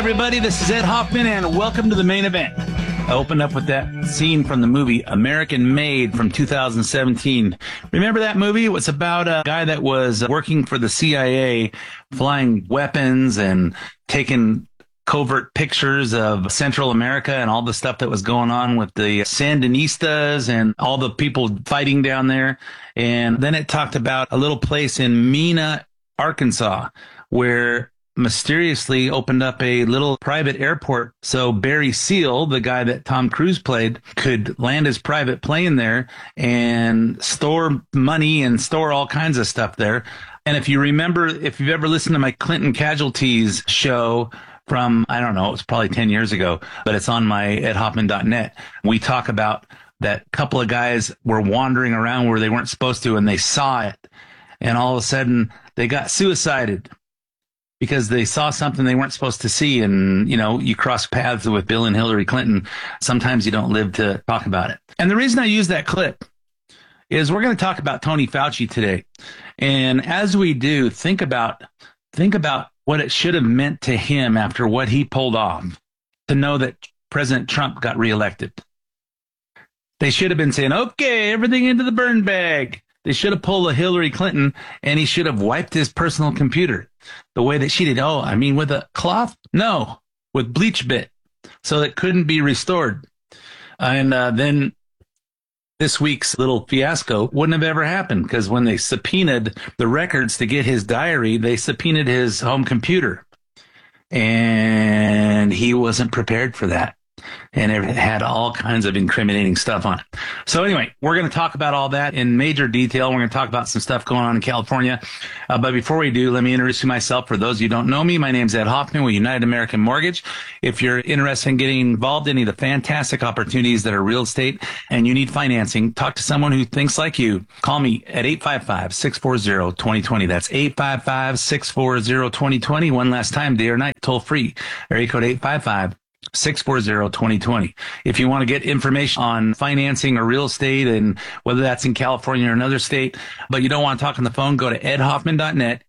everybody. This is Ed Hoffman, and welcome to the main event. I opened up with that scene from the movie American Made from 2017. Remember that movie? It was about a guy that was working for the CIA, flying weapons and taking covert pictures of Central America and all the stuff that was going on with the Sandinistas and all the people fighting down there. And then it talked about a little place in Mena, Arkansas, where mysteriously opened up a little private airport so Barry Seal, the guy that Tom Cruise played, could land his private plane there and store money and store all kinds of stuff there. And if you remember, if you've ever listened to my Clinton Casualties show from, I don't know, it was probably 10 years ago, but it's on my edhoffman.net. We talk about that couple of guys were wandering around where they weren't supposed to, and they saw it. And all of a sudden they got suicided because they saw something they weren't supposed to see. And, you know, you cross paths with Bill and Hillary Clinton. Sometimes you don't live to talk about it. And the reason I use that clip is we're going to talk about Tony Fauci today. And as we do, think about what it should have meant to him after what he pulled off to know that President Trump got reelected. They should have been saying, okay, everything into the burn bag. They should have pulled a Hillary Clinton, and he should have wiped his personal computer the way that she did. Oh, I mean, with a cloth? No, with bleach bit, so it couldn't be restored. And then this week's little fiasco wouldn't have ever happened, because when they subpoenaed the records to get his diary, they subpoenaed his home computer. And he wasn't prepared for that. And it had all kinds of incriminating stuff on it. So anyway, we're going to talk about all that in major detail. We're going to talk about some stuff going on in California. But before we do, let me introduce myself. For those of you who don't know me, my name's Ed Hoffman with United American Mortgage. If you're interested in getting involved in any of the fantastic opportunities that are real estate and you need financing, talk to someone who thinks like you. Call me at 855-640-2020. That's 855-640-2020. One last time, day or night, toll free. Area code 855-640-2020. If you want to get information on financing or real estate, and whether that's in California or another state, but you don't want to talk on the phone, go to edhoffman.net,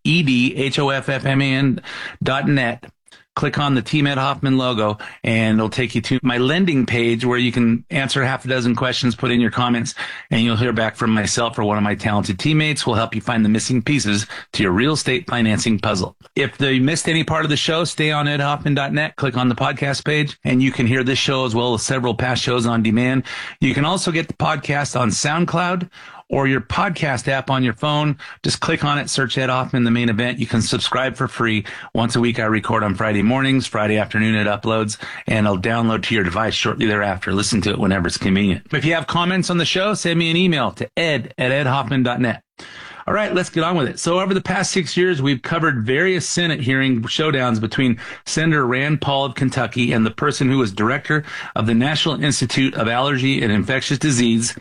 edhoffman.net. Click on the Team Ed Hoffman logo, and it'll take you to my lending page where you can answer half a dozen questions, put in your comments, and you'll hear back from myself or one of my talented teammates who will help you find the missing pieces to your real estate financing puzzle. If you missed any part of the show, stay on edhoffman.net, click on the podcast page, and you can hear this show as well as several past shows on demand. You can also get the podcast on SoundCloud or your podcast app on your phone. Just click on it, search Ed Hoffman, the main event. You can subscribe for free. Once a week, I record on Friday mornings. Friday afternoon, it uploads, and it'll download to your device shortly thereafter. Listen to it whenever it's convenient. If you have comments on the show, send me an email to ed@edhoffman.net. All right, let's get on with it. So over the past 6 years, we've covered various Senate hearing showdowns between Senator Rand Paul of Kentucky and the person who was director of the National Institute of Allergy and Infectious Disease,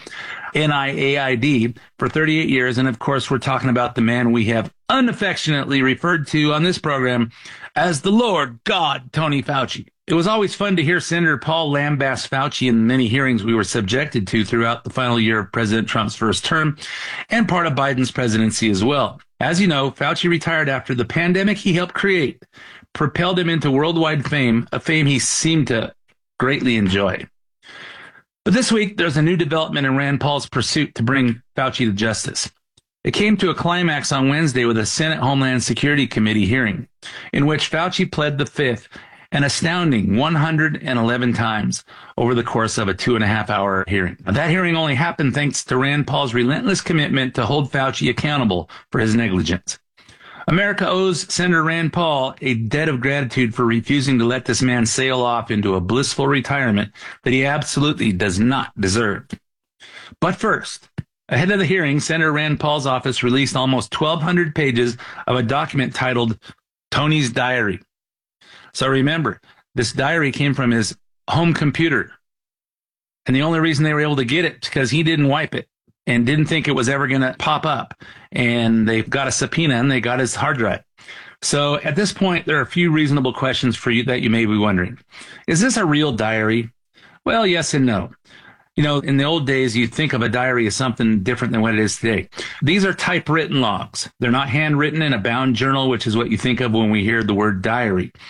NIAID, for 38 years. And of course, we're talking about the man we have unaffectionately referred to on this program as the Lord God, Tony Fauci. It was always fun to hear Senator Paul lambast Fauci in many hearings we were subjected to throughout the final year of President Trump's first term and part of Biden's presidency as well. As you know, Fauci retired after the pandemic he helped create propelled him into worldwide fame, a fame he seemed to greatly enjoy. But this week, there's a new development in Rand Paul's pursuit to bring Fauci to justice. It came to a climax on Wednesday with a Senate Homeland Security Committee hearing, in which Fauci pled the fifth an astounding 111 times over the course of a 2.5-hour hearing. Now, that hearing only happened thanks to Rand Paul's relentless commitment to hold Fauci accountable for his negligence. America owes Senator Rand Paul a debt of gratitude for refusing to let this man sail off into a blissful retirement that he absolutely does not deserve. But first, ahead of the hearing, Senator Rand Paul's office released almost 1,200 pages of a document titled Tony's Diary. So remember, this diary came from his home computer. And the only reason they were able to get it is because he didn't wipe it and didn't think it was ever going to pop up. And they got a subpoena and they got his hard drive. So at this point, there are a few reasonable questions for you that you may be wondering. Is this a real diary? Well, yes and no. You know, in the old days, you think of a diary as something different than what it is today. These are typewritten logs. They're not handwritten in a bound journal, which is what you think of when we hear the word diary.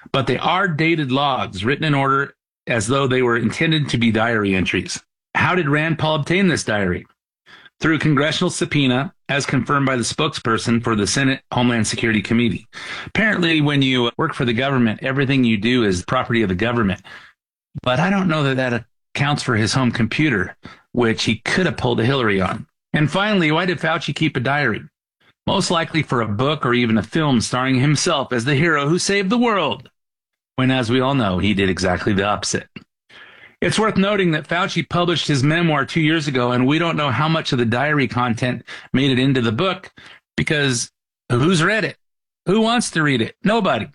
but they are dated logs written in order as though they were intended to be diary entries. How did Rand Paul obtain this diary? Through congressional subpoena, as confirmed by the spokesperson for the Senate Homeland Security Committee. Apparently, when you work for the government, everything you do is property of the government. But I don't know that that accounts for his home computer, which he could have pulled a Hillary on. And finally, why did Fauci keep a diary? Most likely for a book or even a film starring himself as the hero who saved the world, when, as we all know, he did exactly the opposite. It's worth noting that Fauci published his memoir 2 years ago, and we don't know how much of the diary content made it into the book because who's read it? Who wants to read it? Nobody.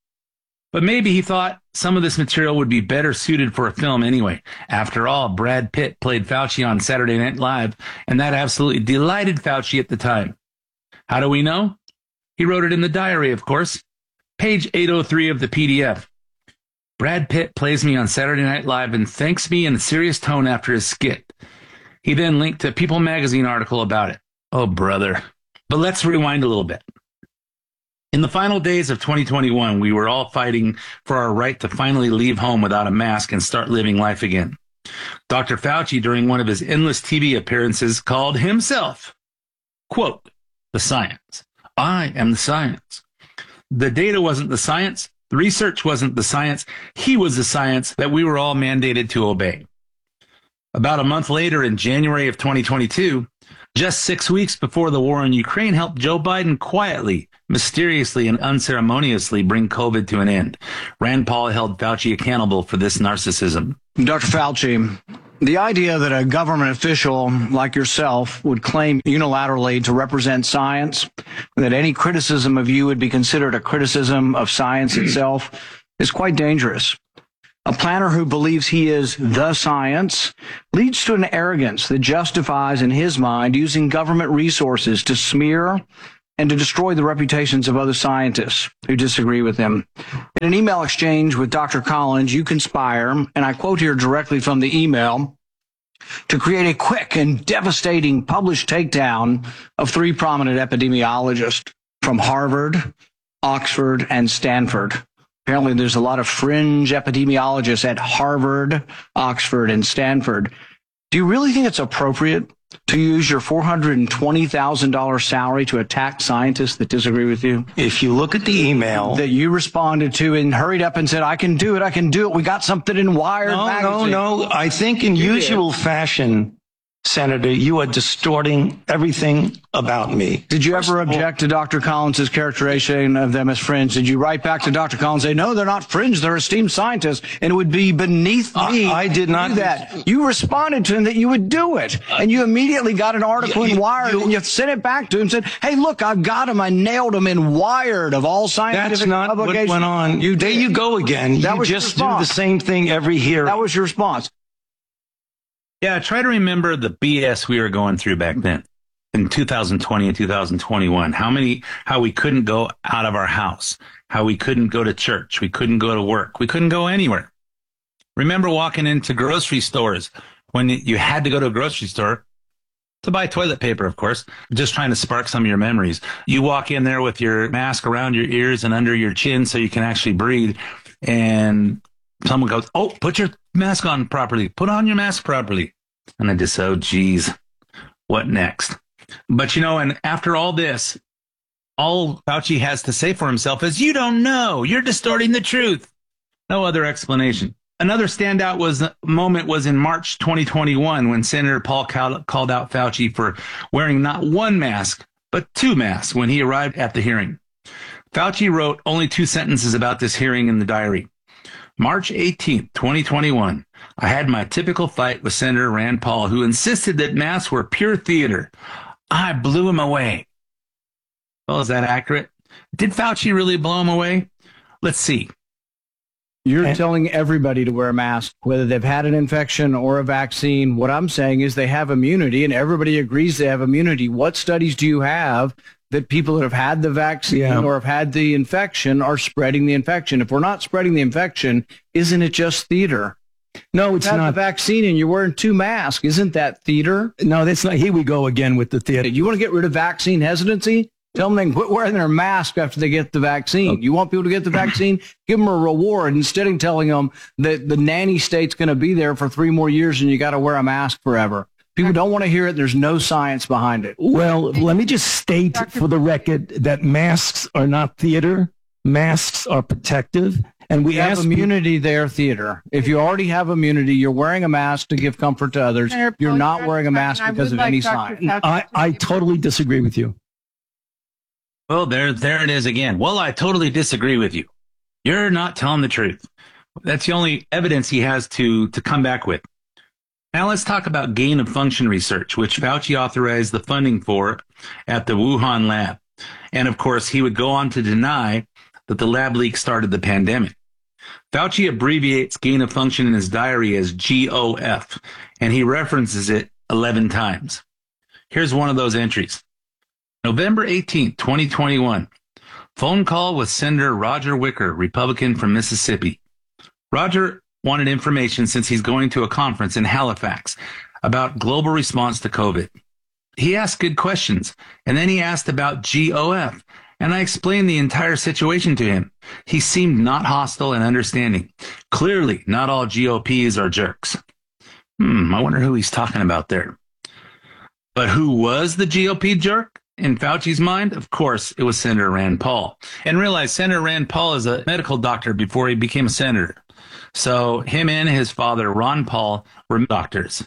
But maybe he thought some of this material would be better suited for a film anyway. After all, Brad Pitt played Fauci on Saturday Night Live, and that absolutely delighted Fauci at the time. How do we know? He wrote it in the diary, of course. Page 803 of the PDF. Brad Pitt plays me on Saturday Night Live and thanks me in a serious tone after his skit. He then linked to a People magazine article about it. Oh, brother. But let's rewind a little bit. In the final days of 2021, we were all fighting for our right to finally leave home without a mask and start living life again. Dr. Fauci, during one of his endless TV appearances, called himself, quote, the science. I am the science. The data wasn't the science. The research wasn't the science. He was the science that we were all mandated to obey. About a month later, in January of 2022, just 6 weeks before the war in Ukraine helped Joe Biden quietly, mysteriously, and unceremoniously bring COVID to an end. Rand Paul held Fauci accountable for this narcissism. Dr. Fauci, the idea that a government official like yourself would claim unilaterally to represent science, that any criticism of you would be considered a criticism of science itself, is quite dangerous. A planner who believes he is the science leads to an arrogance that justifies, in his mind, using government resources to smear and to destroy the reputations of other scientists who disagree with him. In an email exchange with Dr. Collins, you conspire, and I quote here directly from the email, to create a quick and devastating published takedown of three prominent epidemiologists from Harvard, Oxford, and Stanford. Apparently, there's a lot of fringe epidemiologists at Harvard, Oxford, and Stanford. Do you really think it's appropriate to use your $420,000 salary to attack scientists that disagree with you? If you look at the email that you responded to and hurried up and said, I can do it. We got something in Wired magazine. No. I think in usual fashion, Senator, you are distorting everything about me. Did you ever object to Dr. Collins' characterization of them as fringe? Did you write back to Dr. Collins and say, no, they're not fringe, they're esteemed scientists, and it would be beneath me I did not do that? You responded to him that you would do it, and you immediately got an article in Wired, and you sent it back to him and said, hey, look, I've got him. I nailed him in Wired of all scientific publications. That's not what went on. There you go again. You just do the same thing every hearing. That was your response. Yeah, try to remember the BS we were going through back then in 2020 and 2021. How we couldn't go out of our house, how we couldn't go to church, we couldn't go to work, we couldn't go anywhere. Remember walking into grocery stores when you had to go to a grocery store to buy toilet paper, of course, just trying to spark some of your memories. You walk in there with your mask around your ears and under your chin so you can actually breathe, and someone goes, oh, put your mask on properly. Put on your mask properly. And I just, oh, geez, what next? But, and after all this, all Fauci has to say for himself is, you don't know. You're distorting the truth. No other explanation. Another standout moment was in March 2021 when Senator Paul called out Fauci for wearing not one mask, but two masks when he arrived at the hearing. Fauci wrote only 2 sentences about this hearing in the diary. March 18th, 2021, I had my typical fight with Senator Rand Paul, who insisted that masks were pure theater. I blew him away. Well, is that accurate? Did Fauci really blow him away? Let's see. You're telling everybody to wear a mask, whether they've had an infection or a vaccine. What I'm saying is they have immunity, and everybody agrees they have immunity. What studies do you have that people that have had the vaccine or have had the infection are spreading the infection? If we're not spreading the infection, isn't it just theater? No, it's not. The vaccine and you're wearing 2 masks. Isn't that theater? No, that's not. Here we go again with the theater. You want to get rid of vaccine hesitancy? Tell them they can quit wearing their mask after they get the vaccine. You want people to get the vaccine? Give them a reward instead of telling them that the nanny state's going to be there for 3 more years and you got to wear a mask forever. People don't want to hear it. There's no science behind it. Well, let me just state for the record that masks are not theater. Masks are protective. And we have immunity there, theater. If you already have immunity, you're wearing a mask to give comfort to others. You're not wearing a mask because of any science. I totally disagree with you. Well, there it is again. Well, I totally disagree with you. You're not telling the truth. That's the only evidence he has to come back with. Now let's talk about gain of function research, which Fauci authorized the funding for at the Wuhan lab. And of course, he would go on to deny that the lab leak started the pandemic. Fauci abbreviates gain of function in his diary as GOF, and he references it 11 times. Here's one of those entries. November 18th, 2021. Phone call with Senator Roger Wicker, Republican from Mississippi. Roger wanted information since he's going to a conference in Halifax about global response to COVID. He asked good questions, and then he asked about GOF, and I explained the entire situation to him. He seemed not hostile and understanding. Clearly, not all GOPs are jerks. I wonder who he's talking about there. But who was the GOP jerk? In Fauci's mind, of course, it was Senator Rand Paul. And realize Senator Rand Paul is a medical doctor before he became a senator. So him and his father, Ron Paul, were doctors.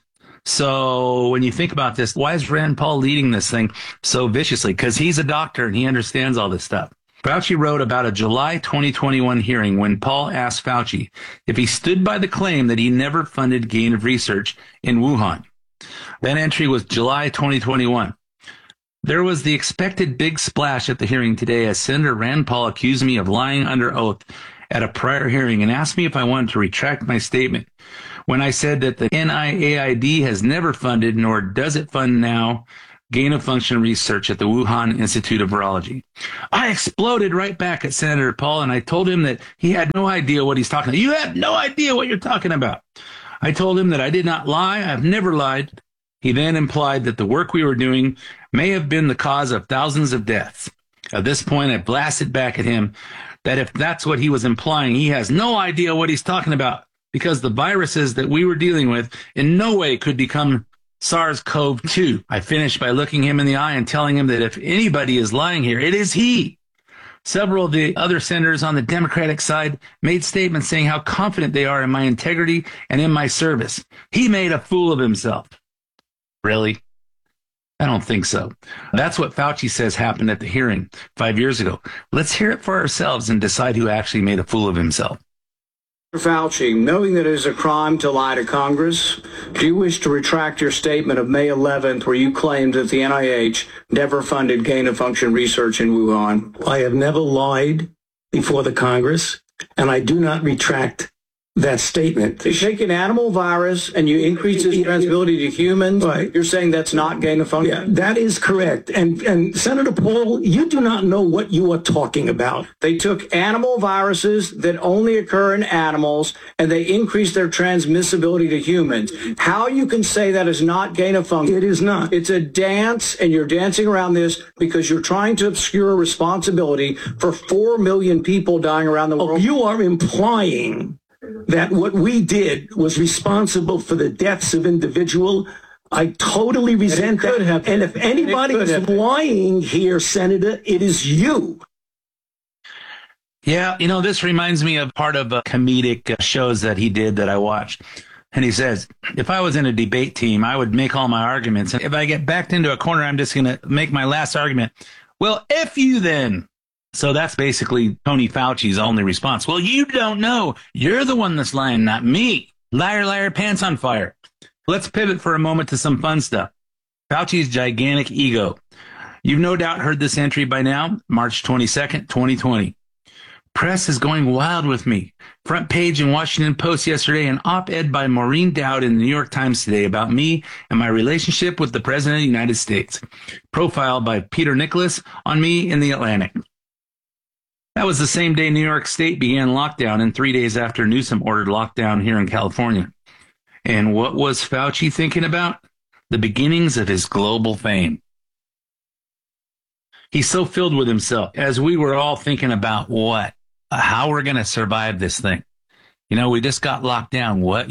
So when you think about this, why is Rand Paul leading this thing so viciously? Because he's a doctor and he understands all this stuff. Fauci wrote about a July 2021 hearing when Paul asked Fauci if he stood by the claim that he never funded gain of research in Wuhan. That entry was July 2021. There was the expected big splash at the hearing today as Senator Rand Paul accused me of lying under oath at a prior hearing and asked me if I wanted to retract my statement when I said that the NIAID has never funded, nor does it fund now, gain of function research at the Wuhan Institute of Virology. I exploded right back at Senator Paul, and I told him that he had no idea what he's talking about. You have no idea what you're talking about. I told him that I did not lie. I've never lied. He then implied that the work we were doing may have been the cause of thousands of deaths. At this point, I blasted back at him that if that's what he was implying, he has no idea what he's talking about, because the viruses that we were dealing with in no way could become SARS-CoV-2. I finished by looking him in the eye and telling him that if anybody is lying here, it is he. Several of the other senators on the Democratic side made statements saying how confident they are in my integrity and in my service. He made a fool of himself. Really? I don't think so. That's what Fauci says happened at the hearing 5 years ago. Let's hear it for ourselves and decide who actually made a fool of himself. Fauci, knowing that it is a crime to lie to Congress, do you wish to retract your statement of May 11th where you claimed that the NIH never funded gain-of-function research in Wuhan? I have never lied before the Congress, and I do not retract that statement. You take an animal virus and you increase its transmissibility to humans. Right. You're saying that's not gain of function? Yeah, that is correct. And Senator Paul, you do not know what you are talking about. They took animal viruses that only occur in animals and they increased their transmissibility to humans. How you can say that is not gain of function? It is not. It's a dance, and you're dancing around this because you're trying to obscure responsibility for 4 million people dying around the world. You are implying that what we did was responsible for the deaths of individual. I totally resent that. And if anybody is lying here, Senator, it is you. Yeah, this reminds me of part of comedic shows that he did that I watched. And he says, if I was in a debate team, I would make all my arguments. And if I get backed into a corner, I'm just going to make my last argument. Well, F you then. So that's basically Tony Fauci's only response. Well, you don't know. You're the one that's lying, not me. Liar, liar, pants on fire. Let's pivot for a moment to some fun stuff. Fauci's gigantic ego. You've no doubt heard this entry by now, March 22nd, 2020. Press is going wild with me. Front page in Washington Post yesterday, an op-ed by Maureen Dowd in the New York Times today about me and my relationship with the President of the United States. Profile by Peter Nicholas on me in the Atlantic. That was the same day New York State began lockdown and 3 days after Newsom ordered lockdown here in California. And what was Fauci thinking about? The beginnings of his global fame. He's so filled with himself. As we were all thinking about how we're going to survive this thing. We just got locked down. We're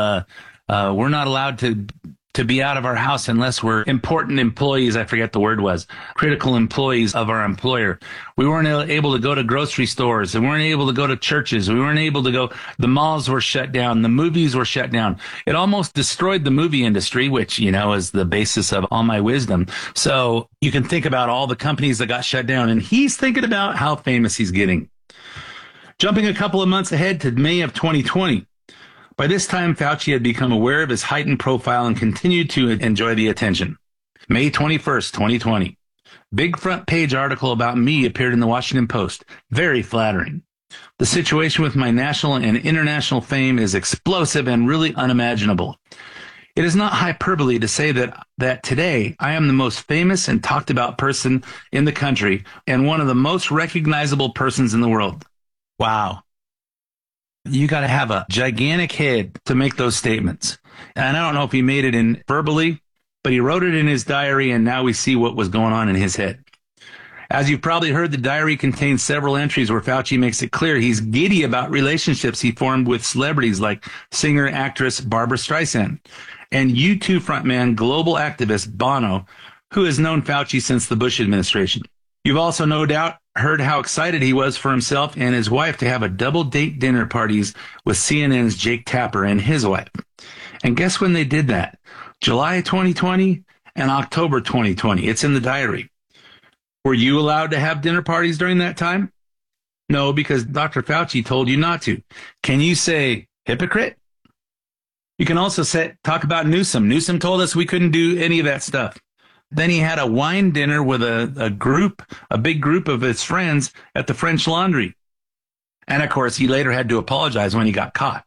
not allowed to be out of our house unless we're important employees. I forget the word was critical employees of our employer. We weren't able to go to grocery stores. We weren't able to go to churches. We weren't able to go. The malls were shut down. The movies were shut down. It almost destroyed the movie industry, which, is the basis of all my wisdom. So you can think about all the companies that got shut down, and he's thinking about how famous he's getting. Jumping a couple of months ahead to May of 2020. By this time, Fauci had become aware of his heightened profile and continued to enjoy the attention. May 21st, 2020. Big front page article about me appeared in the Washington Post. Very flattering. The situation with my national and international fame is explosive and really unimaginable. It is not hyperbole to say that today I am the most famous and talked about person in the country and one of the most recognizable persons in the world. Wow. You got to have a gigantic head to make those statements. And I don't know if he made it in verbally, but he wrote it in his diary, and now we see what was going on in his head. As you've probably heard, the diary contains several entries where Fauci makes it clear he's giddy about relationships he formed with celebrities like singer-actress Barbra Streisand and U2 frontman, global activist Bono, who has known Fauci since the Bush administration. You've also no doubt heard how excited he was for himself and his wife to have a double date dinner parties with CNN's Jake Tapper and his wife. And guess when they did that? July 2020 and October 2020. It's in the diary. Were you allowed to have dinner parties during that time? No, because Dr. Fauci told you not to. Can you say hypocrite? You can also talk about Newsom. Newsom told us we couldn't do any of that stuff. Then he had a wine dinner with a big group of his friends at the French Laundry. And of course, he later had to apologize when he got caught.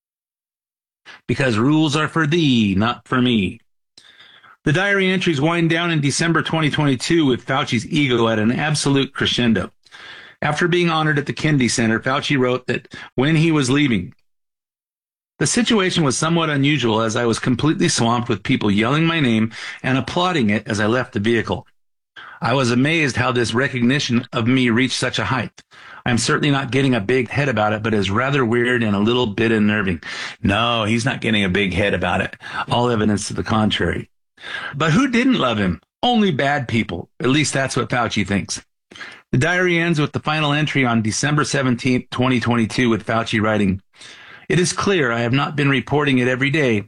Because rules are for thee, not for me. The diary entries wind down in December 2022 with Fauci's ego at an absolute crescendo. After being honored at the Kennedy Center, Fauci wrote that when he was leaving, the situation was somewhat unusual as I was completely swamped with people yelling my name and applauding it as I left the vehicle. I was amazed how this recognition of me reached such a height. I'm certainly not getting a big head about it, but it's rather weird and a little bit unnerving. No, he's not getting a big head about it. All evidence to the contrary. But who didn't love him? Only bad people. At least that's what Fauci thinks. The diary ends with the final entry on December 17th, 2022, with Fauci writing, "It is clear I have not been reporting it every day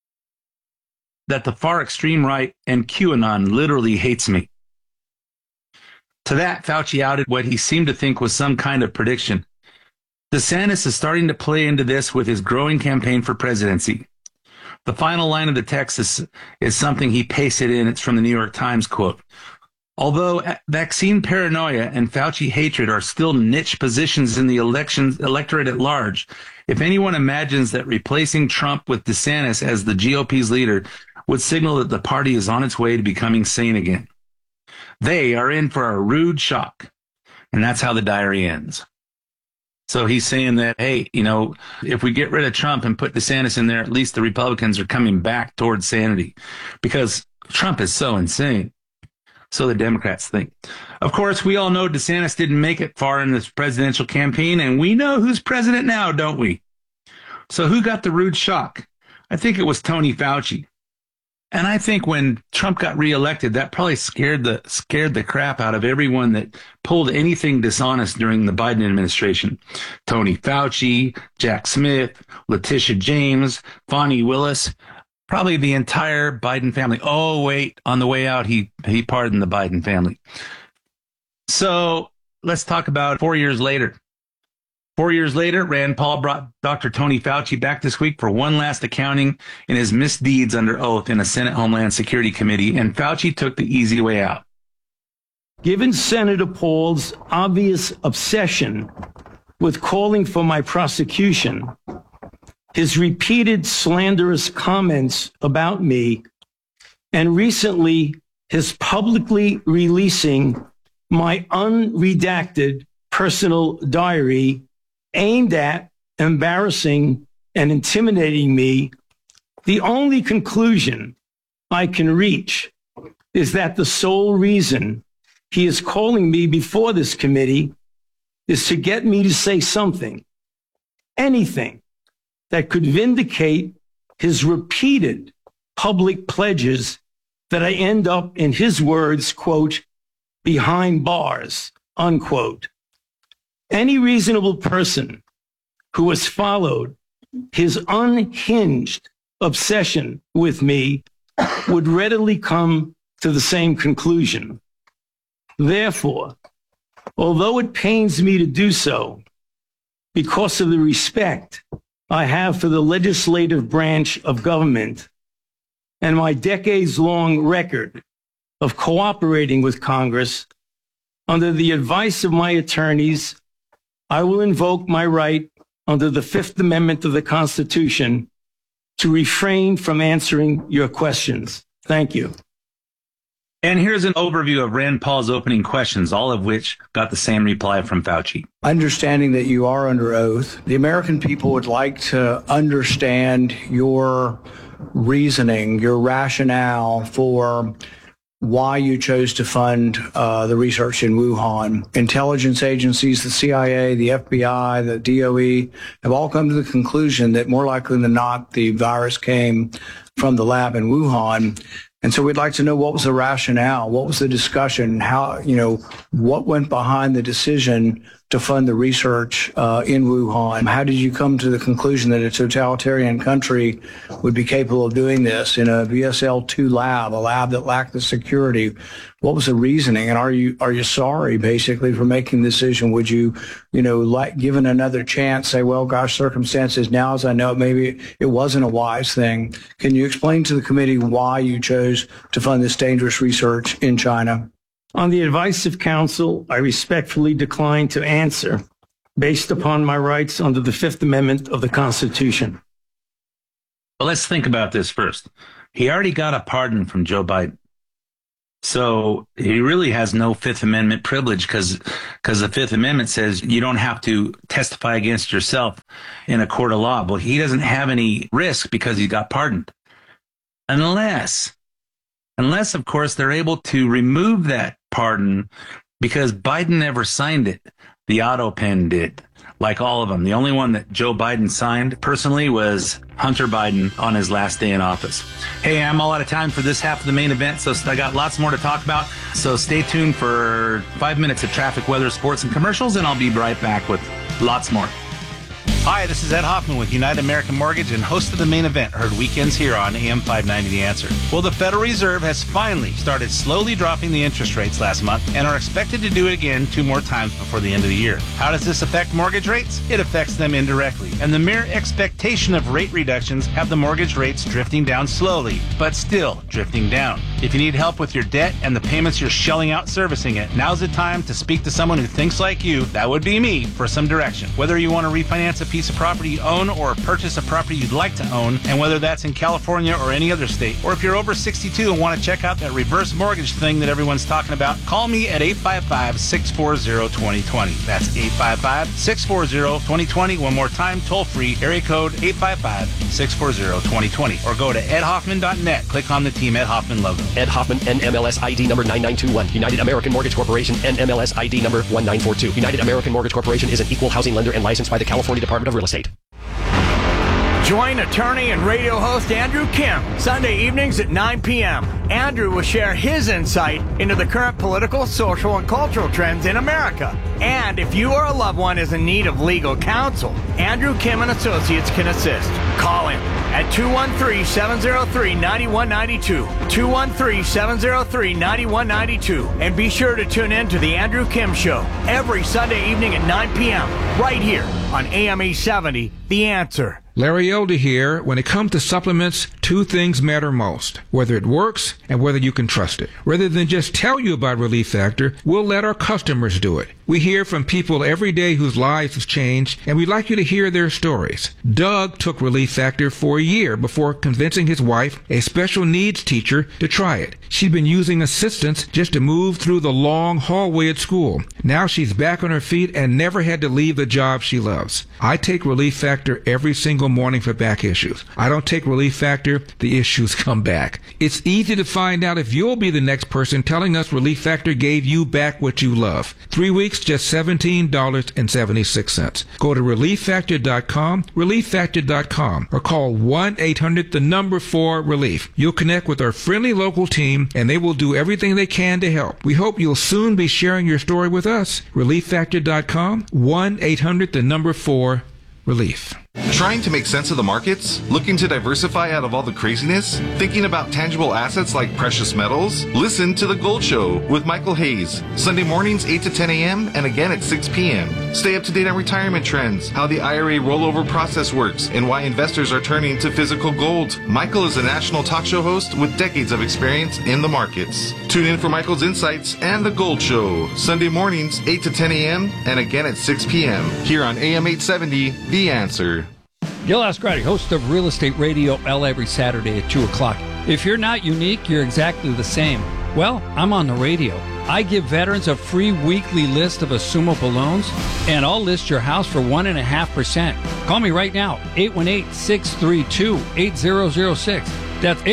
that the far extreme right and QAnon literally hates me." To that, Fauci outed what he seemed to think was some kind of prediction. DeSantis is starting to play into this with his growing campaign for presidency. The final line of the text is something he pasted in. It's from the New York Times, quote, "Although vaccine paranoia and Fauci hatred are still niche positions in the electorate at large, if anyone imagines that replacing Trump with DeSantis as the GOP's leader would signal that the party is on its way to becoming sane again, they are in for a rude shock." And that's how the diary ends. So he's saying that, hey, if we get rid of Trump and put DeSantis in there, at least the Republicans are coming back towards sanity because Trump is so insane. So the Democrats think. Of course, we all know DeSantis didn't make it far in this presidential campaign, and we know who's president now, don't we? So who got the rude shock? I think it was Tony Fauci. And I think when Trump got reelected, that probably scared the crap out of everyone that pulled anything dishonest during the Biden administration. Tony Fauci, Jack Smith, Letitia James, Fonnie Willis, probably the entire Biden family. Oh, wait, on the way out, he pardoned the Biden family. So let's talk about 4 years later. 4 years later, Rand Paul brought Dr. Tony Fauci back this week for one last accounting in his misdeeds under oath in a Senate Homeland Security Committee, and Fauci took the easy way out. Given Senator Paul's obvious obsession with calling for my prosecution, his repeated slanderous comments about me, and recently his publicly releasing my unredacted personal diary aimed at embarrassing and intimidating me, the only conclusion I can reach is that the sole reason he is calling me before this committee is to get me to say something, anything, that could vindicate his repeated public pledges that I end up, in his words, quote, behind bars, unquote. Any reasonable person who has followed his unhinged obsession with me would readily come to the same conclusion. Therefore, although it pains me to do so, because of the respect I have for the legislative branch of government and my decades-long record of cooperating with Congress, under the advice of my attorneys, I will invoke my right under the Fifth Amendment of the Constitution to refrain from answering your questions. Thank you. And here's an overview of Rand Paul's opening questions, all of which got the same reply from Fauci. Understanding that you are under oath, the American people would like to understand your reasoning, your rationale for why you chose to fund the research in Wuhan. Intelligence agencies, the CIA, the FBI, the DOE have all come to the conclusion that more likely than not, the virus came from the lab in Wuhan. And so we'd like to know, what was the rationale? What was the discussion? How, what went behind the decision to fund the research in Wuhan? How did you come to the conclusion that a totalitarian country would be capable of doing this in a VSL-2 lab, a lab that lacked the security? What was the reasoning? And are you sorry, basically, for making the decision? Would you, given another chance, say, well, gosh, circumstances now, as I know it, maybe it wasn't a wise thing. Can you explain to the committee why you chose to fund this dangerous research in China? On the advice of counsel, I respectfully decline to answer based upon my rights under the Fifth Amendment of the Constitution. Well, let's think about this first. He already got a pardon from Joe Biden. So he really has no Fifth Amendment privilege because the Fifth Amendment says you don't have to testify against yourself in a court of law. Well, he doesn't have any risk because he got pardoned. Unless, of course, they're able to remove that pardon because Biden never signed it. The auto pen did, like all of them. The only one that Joe Biden signed personally was Hunter Biden on his last day in office. Hey, I'm all out of time for this half of the main event, so I got lots more to talk about. So stay tuned for 5 minutes of traffic, weather, sports, and commercials, and I'll be right back with lots more. Hi, this is Ed Hoffman with United American Mortgage and host of The Main Event, heard weekends here on AM 590 The Answer. Well, the Federal Reserve has finally started slowly dropping the interest rates last month and are expected to do it again 2 more times before the end of the year. How does this affect mortgage rates? It affects them indirectly, and the mere expectation of rate reductions have the mortgage rates drifting down slowly, but still drifting down. If you need help with your debt and the payments you're shelling out servicing it, now's the time to speak to someone who thinks like you, that would be me, for some direction. Whether you want to refinance a piece of property you own or purchase a property you'd like to own, and whether that's in California or any other state, or if you're over 62 and want to check out that reverse mortgage thing that everyone's talking about, call me at 855-640-2020. That's 855-640-2020. One more time, toll free, area code 855-640-2020, or go to edhoffman.net. Click on the Team Ed Hoffman logo. Ed Hoffman, NMLS ID number 9921. United American Mortgage Corporation, NMLS ID number 1942. United American Mortgage Corporation is an equal housing lender and licensed by the California Department of Real Estate. Join attorney and radio host Andrew Kim Sunday evenings at 9 p.m. Andrew will share his insight into the current political, social, and cultural trends in America. And if you or a loved one is in need of legal counsel, Andrew Kim and Associates can assist. Call him at 213-703-9192, 213-703-9192, and be sure to tune in to The Andrew Kim Show every Sunday evening at 9 p.m. right here on AM 870, The Answer. Larry Elder here. When it comes to supplements, 2 things matter most: whether it works and whether you can trust it. Rather than just tell you about Relief Factor, we'll let our customers do it. We hear from people every day whose lives have changed, and we'd like you to hear their stories. Doug took Relief Factor for a year before convincing his wife, a special needs teacher, to try it. She'd been using assistance just to move through the long hallway at school. Now she's back on her feet and never had to leave the job she loves. I take Relief Factor every single morning for back issues. I don't take Relief Factor, the issues come back. It's easy to find out if you'll be the next person telling us Relief Factor gave you back what you love. 3 weeks, just $17.76. Go to ReliefFactor.com, ReliefFactor.com, or call 1-800-4RELIEF. You'll connect with our friendly local team, and they will do everything they can to help. We hope you'll soon be sharing your story with us. ReliefFactor.com, 1-800-4RELIEF. Trying to make sense of the markets? Looking to diversify out of all the craziness? Thinking about tangible assets like precious metals? Listen to The Gold Show with Michael Hayes. Sunday mornings 8 to 10 a.m. and again at 6 p.m. Stay up to date on retirement trends, how the IRA rollover process works, and why investors are turning to physical gold. Michael is a national talk show host with decades of experience in the markets. Tune in for Michael's insights and The Gold Show. Sunday mornings 8 to 10 a.m. and again at 6 p.m. here on AM 870, The Answer. Gil Ascarati, host of Real Estate Radio L every Saturday at 2 o'clock. If you're not unique, you're exactly the same. Well, I'm on the radio. I give veterans a free weekly list of assumable loans, and I'll list your house for 1.5%. Call me right now, 818-632-8006. That's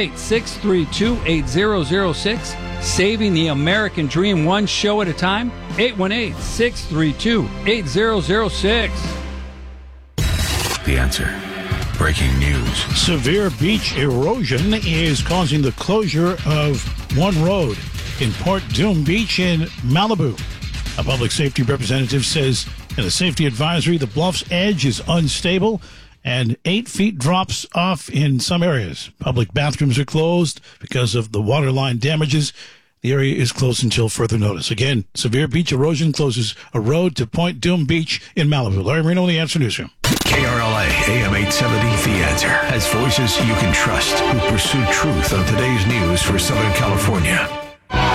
818-632-8006. Saving the American dream one show at a time, 818-632-8006. The Answer. Breaking news. Severe beach erosion is causing the closure of one road in Port Doom Beach in Malibu. A public safety representative says in a safety advisory, the bluff's edge is unstable and 8 feet drops off in some areas. Public bathrooms are closed because of the waterline damages. The area is closed until further notice. Again, severe beach erosion closes a road to Point Doom Beach in Malibu. Larry Marino, The Answer Newsroom. KRLA AM 870, The Answer, has voices you can trust who pursue truth on today's news for Southern California.